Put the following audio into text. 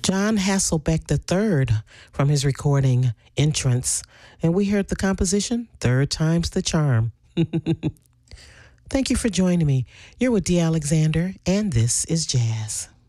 John Hasselbeck III from his recording Entrance. And we heard the composition, Third Time's the Charm. Thank you for joining me. You're with Dee Alexander, and this is Jazz.